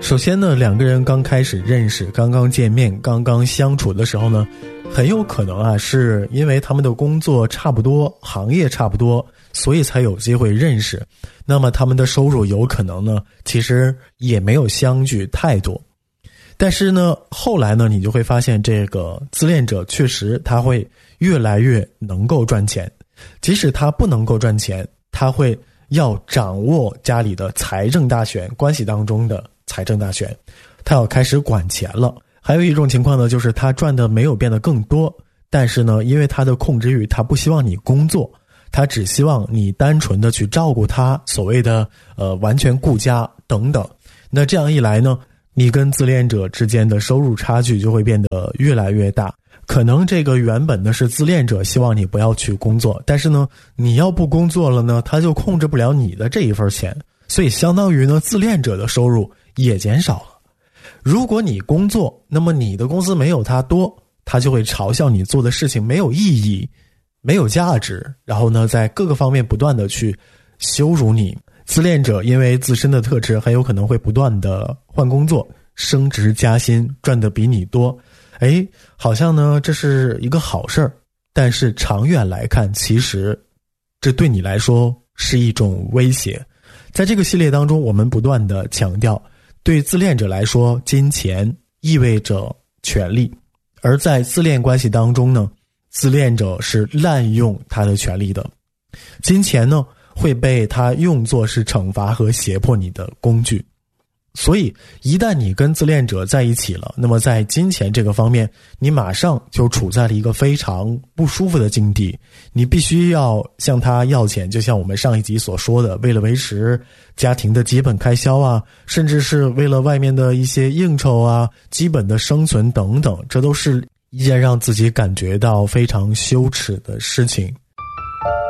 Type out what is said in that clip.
首先呢，两个人刚开始认识，刚刚见面，刚刚相处的时候呢，很有可能是因为他们的工作差不多，行业差不多，所以才有机会认识。那么他们的收入有可能呢，其实也没有相距太多。但是呢，后来呢，你就会发现这个自恋者确实他会越来越能够赚钱，即使他不能够赚钱，他会要掌握家里的财政大权，关系当中的财政大权，他要开始管钱了。还有一种情况呢，就是他赚的没有变得更多，但是呢，因为他的控制欲，他不希望你工作，他只希望你单纯的去照顾他，所谓的完全顾家等等。那这样一来呢，你跟自恋者之间的收入差距就会变得越来越大。可能这个原本呢是自恋者希望你不要去工作，但是呢，你要不工作了呢，他就控制不了你的这一份钱，所以相当于呢，自恋者的收入也减少了。如果你工作，那么你的工资没有他多，他就会嘲笑你做的事情没有意义，没有价值，然后呢，在各个方面不断的去羞辱你。自恋者因为自身的特质，很有可能会不断的换工作，升职加薪，赚得比你多。好像呢这是一个好事儿，但是长远来看，其实这对你来说是一种威胁。在这个系列当中，我们不断的强调，对自恋者来说，金钱意味着权利，而在自恋关系当中呢，自恋者是滥用他的权利的。金钱呢会被他用作是惩罚和胁迫你的工具。所以一旦你跟自恋者在一起了，那么在金钱这个方面，你马上就处在了一个非常不舒服的境地。你必须要向他要钱，就像我们上一集所说的，为了维持家庭的基本开销啊，甚至是为了外面的一些应酬啊，基本的生存等等，这都是一件让自己感觉到非常羞耻的事情。